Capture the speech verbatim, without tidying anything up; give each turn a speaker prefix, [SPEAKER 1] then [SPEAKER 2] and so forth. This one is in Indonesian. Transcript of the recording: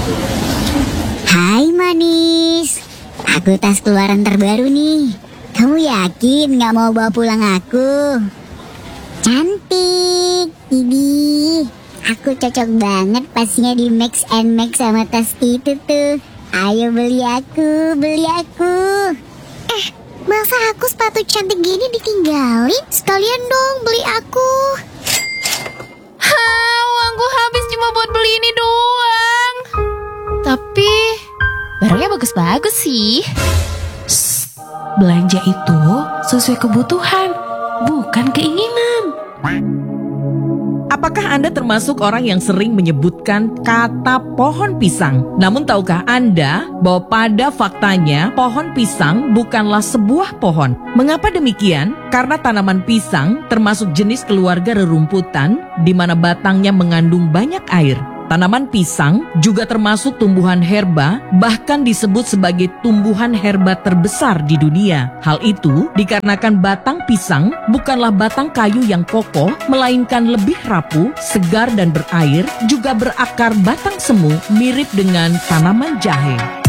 [SPEAKER 1] Hai manis, aku tas keluaran terbaru nih. Kamu yakin gak mau bawa pulang aku? Cantik, Bibi. Aku cocok banget pastinya di Max and Max sama tas itu tuh. Ayo beli aku, beli aku. Eh, masa aku sepatu cantik gini ditinggalin? Sekalian dong beli aku.
[SPEAKER 2] Hah, uangku habis cuma buat beli ini doang. Tapi barangnya bagus-bagus sih.
[SPEAKER 3] Shh, belanja itu sesuai kebutuhan, bukan keinginan.
[SPEAKER 4] Apakah Anda termasuk orang yang sering menyebutkan kata pohon pisang? Namun tahukah Anda bahwa pada faktanya pohon pisang bukanlah sebuah pohon? Mengapa demikian? Karena tanaman pisang termasuk jenis keluarga rerumputan di mana batangnya mengandung banyak air. Tanaman pisang juga termasuk tumbuhan herba, bahkan disebut sebagai tumbuhan herba terbesar di dunia. Hal itu dikarenakan batang pisang bukanlah batang kayu yang kokoh, melainkan lebih rapuh, segar dan berair, juga berakar batang semu mirip dengan tanaman jahe.